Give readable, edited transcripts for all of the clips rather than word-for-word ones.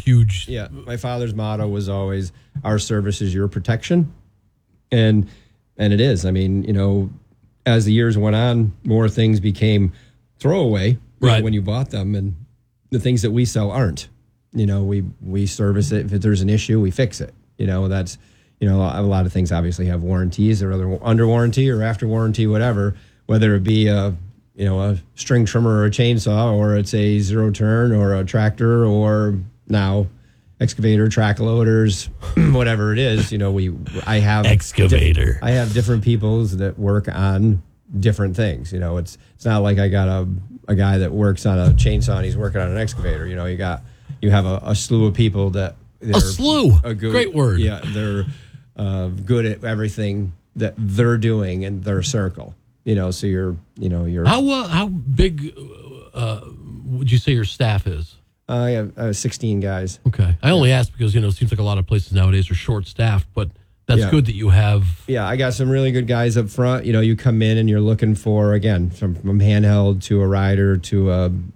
huge. Yeah, my father's motto was always, "Our service is your protection," and it is. I mean, as the years went on, more things became throwaway when you bought them, and the things that we sell aren't. We service it. If there's an issue, we fix it. That's a lot of things obviously have warranties, or either under warranty or after warranty, whatever. Whether it be a string trimmer or a chainsaw, or it's a zero turn or a tractor, or now excavator, track loaders, whatever it is. I have excavator. I have different people that work on different things. It's not like I got a guy that works on a chainsaw and he's working on an excavator. You have a slew of people that a slew. Great word. Yeah, they're good at everything that they're doing in their circle. So you're how big would you say your staff is? I have 16 guys. Okay, I only asked because it seems like a lot of places nowadays are short staffed, but that's good that you have. Yeah, I got some really good guys up front. You come in and you're looking for, again, from handheld to a rider to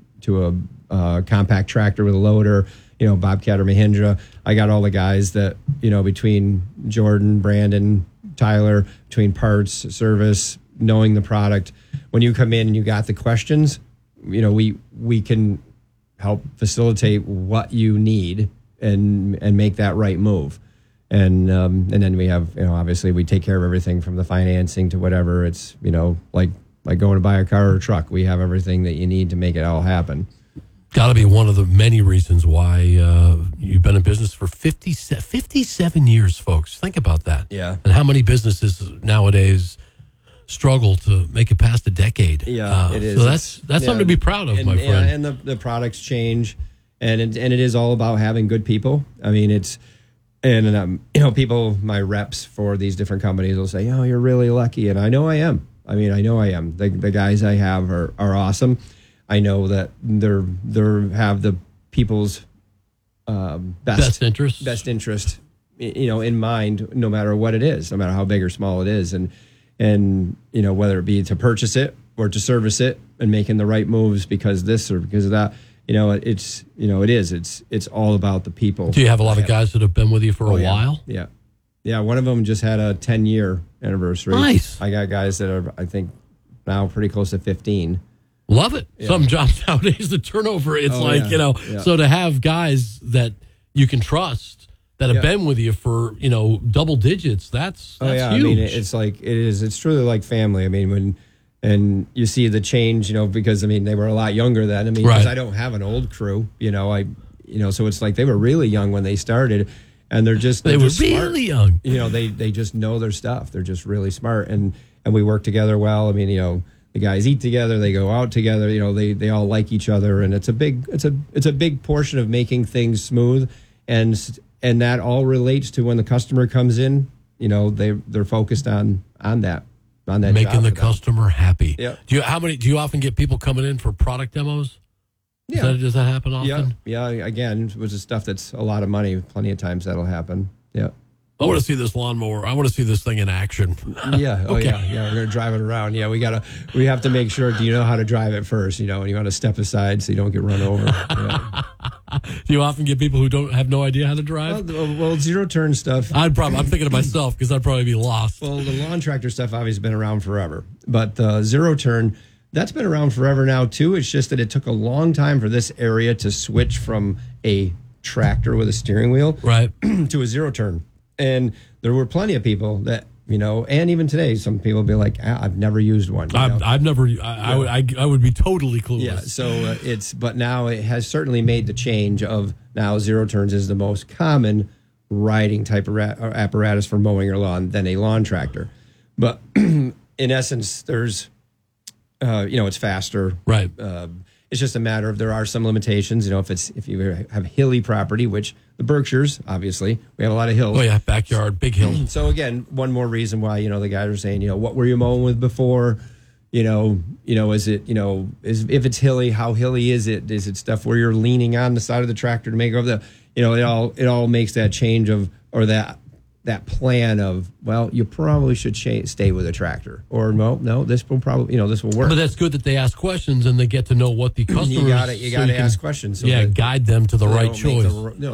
a compact tractor with a loader. Bobcat or Mahindra. I got all the guys that between Jordan, Brandon, Tyler, between parts, service, knowing the product. When you come in and you got the questions, we can help facilitate what you need and make that right move. And then we have, obviously we take care of everything from the financing to whatever. It's, like going to buy a car or a truck. We have everything that you need to make it all happen. Got to be one of the many reasons why you've been in business for 57 years, folks. Think about that. Yeah. And how many businesses nowadays struggle to make it past a decade. Yeah, it is. So that's something to be proud of, my friend. Yeah, and the products change, and it is all about having good people. I mean, people, my reps for these different companies will say, you're really lucky, and I know I am. I am. The guys I have are awesome. I know that they have the people's best interest, in mind, no matter what it is, no matter how big or small it is, and whether it be to purchase it or to service it and making the right moves because this or because of that, it's all about the people. Do you have a lot of guys that have been with you for a while? Yeah. One of them just had a 10-year anniversary. Nice. I got guys that are, I think, now pretty close to 15. Love it. Yeah. Some jobs nowadays, the turnover, it's so to have guys that you can trust that have been with you for, double digits, that's huge. I mean, it's truly like family. I mean, and you see the change, because, they were a lot younger then. Because I don't have an old crew, so it's like they were really young when they started, and they're just really smart. Young. They just know their stuff. They're just really smart, and we work together well. The guys eat together, they go out together, they all like each other, and it's a big portion of making things smooth, and that all relates to when the customer comes in, they're focused on that making the customer happy. Yeah. Do you often get people coming in for product demos? Yeah. Does that happen often? Yeah. Again, it was the stuff that's a lot of money. Plenty of times that'll happen. Yeah. I want to see this lawnmower. I want to see this thing in action. Yeah. Oh, okay. Yeah. We're going to drive it around. Yeah. We have to make sure, do you know how to drive it first? And you want to step aside so you don't get run over. Yeah. Do you often get people who have no idea how to drive? Well, zero turn stuff. I'm thinking of myself because I'd probably be lost. Well, the lawn tractor stuff obviously been around forever, but zero turn, that's been around forever now too. It's just that it took a long time for this area to switch from a tractor with a steering wheel to a zero turn. And there were plenty of people that, and even today, some people be like, I've never used one. I've never, I would be totally clueless. Yeah, so but now it has certainly made the change of now zero turns is the most common riding type of apparatus for mowing your lawn than a lawn tractor. But in essence, there's, it's faster. Right. It's just a matter of there are some limitations. If you have hilly property, which the Berkshires, obviously, we have a lot of hills. Oh yeah, backyard, big hill. So again, one more reason why the guys are saying, what were you mowing with before? Is it if it's hilly, how hilly is it? Is it stuff where you're leaning on the side of the tractor to make over it all makes that change or that plan of, well, you probably should stay with a tractor, or no, this will probably, this will work. But that's good that they ask questions and they get to know what the customers. You got to ask questions. So guide them to the right choice.